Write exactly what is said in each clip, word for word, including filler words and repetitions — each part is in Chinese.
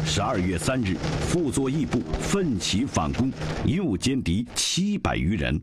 十二月三日，傅作义部奋起反攻，诱歼敌七百余人。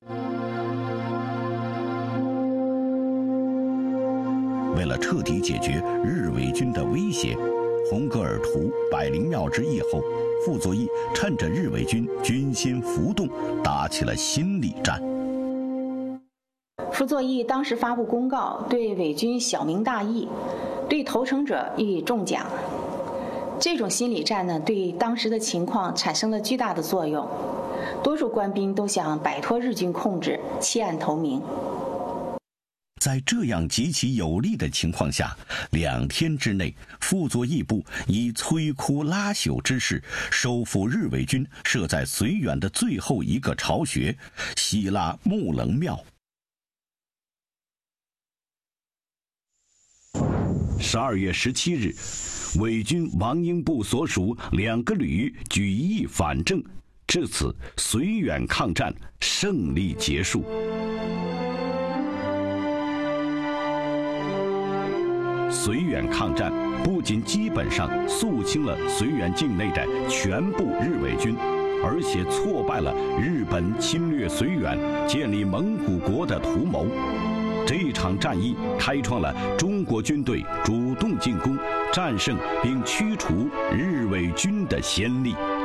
为了彻底解决日伪军的威胁，红格尔图、百灵庙之役后，傅作义趁着日伪军军心浮动，打起了心理战。 傅作义当时发布公告，对伪军小明大义，对投诚者予以重奖。这种心理战呢，对当时的情况产生了巨大的作用。多数官兵都想摆脱日军控制，弃暗投明。 在这样极其有利的情况下，两天之内，傅作义部以摧枯拉朽之势收复日伪军设在绥远的最后一个巢穴——希腊木棱庙。十二月十七日，伪军王英部所属两个旅举义反正，至此绥远抗战胜利结束。绥远抗战不仅基本上肃清了绥远境内的全部日伪军，而且挫败了日本侵略绥远、建立蒙古国的图谋。这场战役开创了中国军队主动进攻、战胜并驱除日伪军的先例。